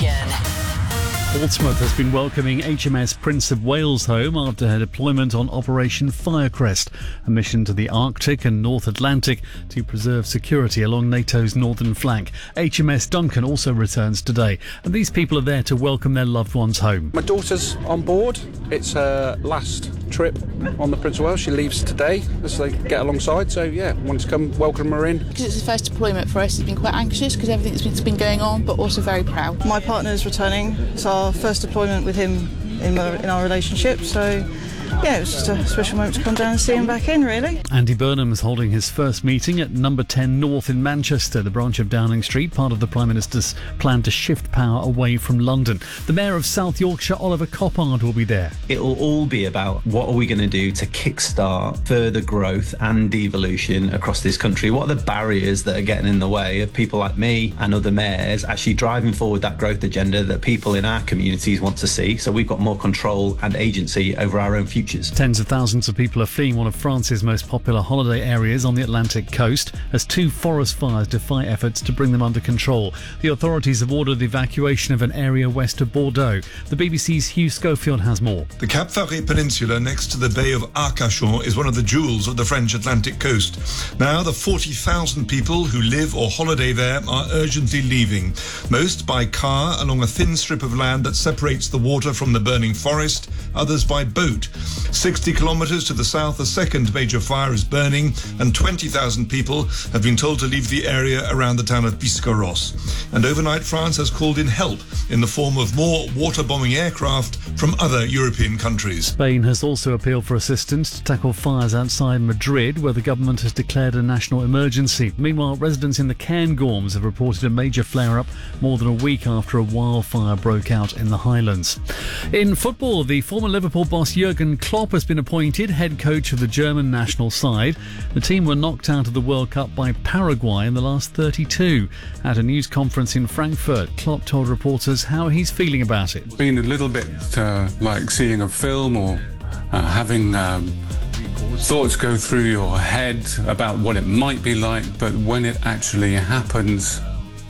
Nation. Portsmouth has been welcoming HMS Prince of Wales home after her deployment on Operation Firecrest, a mission to the Arctic and North Atlantic to preserve security along NATO's northern flank. HMS Duncan also returns today, and these people are there to welcome their loved ones home. My daughter's on board. It's her last trip on the Prince of Wales. She leaves today as they get alongside, so yeah, wanted to come welcome her in. Because it's the first deployment for us, it's been quite anxious because everything's been going on, but also very proud. My partner's returning. It's our first deployment with him in our relationship, so yeah, it was just a special moment to come down and see him back in, really. Andy Burnham is holding his first meeting at number 10 North in Manchester, the branch of Downing Street, part of the Prime Minister's plan to shift power away from London. The Mayor of South Yorkshire, Oliver Coppard, will be there. It'll all be about what are we going to do to kickstart further growth and devolution across this country. What are the barriers that are getting in the way of people like me and other mayors actually driving forward that growth agenda that people in our communities want to see, so we've got more control and agency over our own future. Tens of thousands of people are fleeing one of France's most popular holiday areas on the Atlantic coast as two forest fires defy efforts to bring them under control. The authorities have ordered the evacuation of an area west of Bordeaux. The BBC's Hugh Schofield has more. The Cap Ferret Peninsula next to the Bay of Arcachon is one of the jewels of the French Atlantic coast. Now the 40,000 people who live or holiday there are urgently leaving, most by car along a thin strip of land that separates the water from the burning forest, others by boat. 60 kilometres to the south, a second major fire is burning, and 20,000 people have been told to leave the area around the town of Biscarrosse. And overnight, France has called in help in the form of more water-bombing aircraft from other European countries. Spain has also appealed for assistance to tackle fires outside Madrid, where the government has declared a national emergency. Meanwhile, residents in the Cairngorms have reported a major flare-up more than a week after a wildfire broke out in the Highlands. In football, the former Liverpool boss Jurgen Klopp has been appointed head coach of the German national side. The team were knocked out of the World Cup by Paraguay in the last 32. At a news conference in Frankfurt, Klopp told reporters how he's feeling about it. It's been a little bit like seeing a film or having thoughts go through your head about what it might be like, but when it actually happens,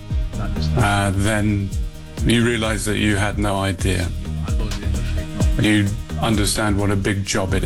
then you realise that you had no idea. You understand what a big job it is.